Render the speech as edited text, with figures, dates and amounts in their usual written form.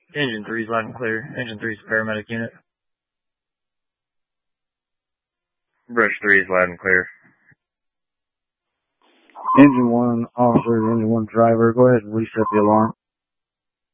Engine 3's loud and clear. Engine 3's paramedic unit. Brush 3 is loud and clear. Engine 1 officer, Engine 1 driver, go ahead and reset the alarm.